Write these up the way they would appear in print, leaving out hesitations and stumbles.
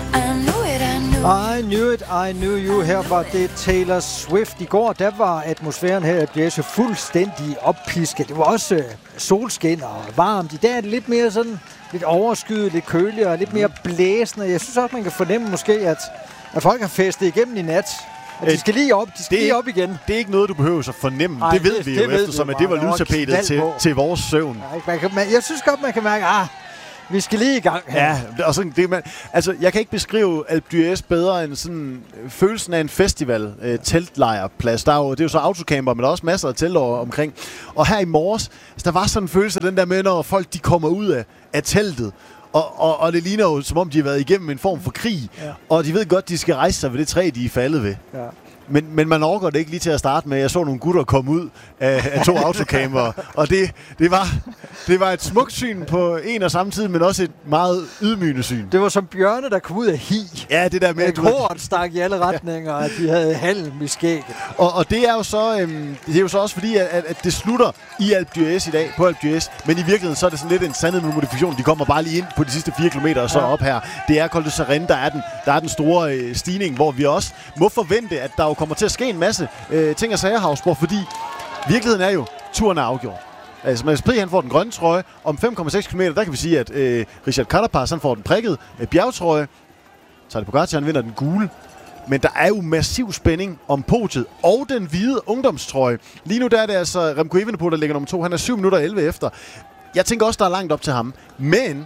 I knew it, I knew you. Her var det Taylor Swift. I går, der var atmosfæren her i Blæse fuldstændig oppisket. Det var også solskin og varmt. I dag er det lidt mere sådan, lidt overskyet, lidt køligere, lidt mere blæsende. Jeg synes også, man kan fornemme måske, at folk har festet igennem i nat. At de skal lige op, op igen. Det er ikke noget, du behøver at fornemme. Ej, det ved vi jo, eftersom at det var lydtapetet til vores søvn. Jeg synes godt, man kan mærke, vi skal lige i gang her. Ja, og sådan, jeg kan ikke beskrive Alpe d'Huez bedre end sådan følelsen af en festival, teltlejrplads. Det er jo så autocamper, men der er også masser af teltår omkring. Og her i morges, der var sådan en følelse af den der med, når folk de kommer ud af teltet. Og det ligner jo, som om de har været igennem en form for krig. Ja. Og de ved godt, de skal rejse sig ved det træ, de er faldet ved. Ja. Men man overgår det ikke lige til at starte med. Jeg så nogle gutter komme ud af 2 autocamper, og det var et smukt syn på en og samme tid, men også et meget ydmygende syn. Det var som bjørne, der kom ud af hi. Ja, det der med... Et hort stak i alle retninger, og de havde halm i skægget. Og det er jo så, også fordi, at det slutter i Alpe d'Huez i dag, på Alpe d'Huez, men i virkeligheden så er det sådan lidt en sandhed med modifikation. De kommer bare lige ind på de sidste 4 kilometer og så op her. Det er Col de Saren, der er den store stigning, hvor vi også må forvente, at der jo kommer til at ske en masse ting og sager, Havsborg, fordi virkeligheden er jo, turen er afgjort. Altså, Mads P. han får den grønne trøje. Om 5,6 km, der kan vi sige, at Richard Carapaz han får den prikket bjergtrøje. Så er det Pogacar, han vinder den gule. Men der er jo massiv spænding om podiet og den hvide ungdomstrøje. Lige nu der er det altså Remco Evenepoel, der ligger nummer 2. Han er 7 minutter 11 efter. Jeg tænker også, der er langt op til ham. Men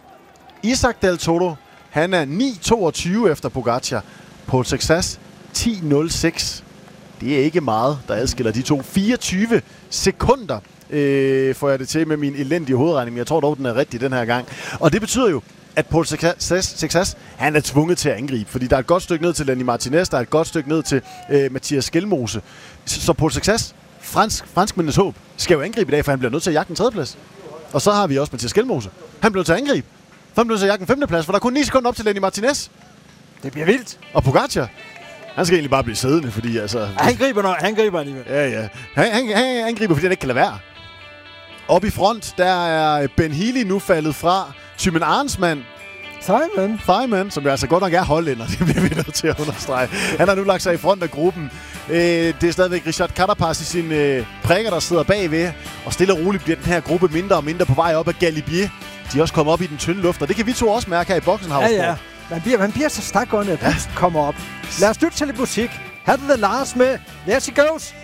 Isaac Del Toro, han er 9.22 efter Pogacar. Paul Success 10.06. Det er ikke meget, der adskiller de to. 24 sekunder får jeg det til med min elendige hovedregning. Jeg tror dog, den er rigtig den her gang. Og det betyder jo, at Paul Success, han er tvunget til at angribe. Fordi der er et godt stykke ned til Lenny Martinez, der er et godt stykke ned til Mathias Skelmose. Så Paul Success, franskmændenes håb, skal jo angribe i dag, for han bliver nødt til at jagte en 3. plads. Og så har vi også Mathias Skelmose. Han bliver nødt til at angribe. For han bliver nødt til at jagte en 5. plads, for der er kun 9 sekunder op til Lenny Martinez. Det bliver vildt. Og Pogacar, han skal egentlig bare blive siddende, fordi altså... Han griber alligevel. Ja. Han griber, fordi han ikke kan lade være. Op i front, der er Ben Healy nu faldet fra. Thymen Arensman. Simon, som jo altså godt nok er hollænder, det bliver vi nødt til at understrege. Han har nu lagt sig i front af gruppen. Det er stadigvæk Richard Carapaz i sine prikker, der sidder bagved. Og stille og roligt bliver den her gruppe mindre og mindre på vej op af Galibier. De er også kommet op i den tynde luft, og det kan vi to også mærke her i Boxenhaus. Ja. Man bliver så stakåndet, at pusten kommer op. Lad os lytte til lidt musik. Her er det Lars med There She Goes.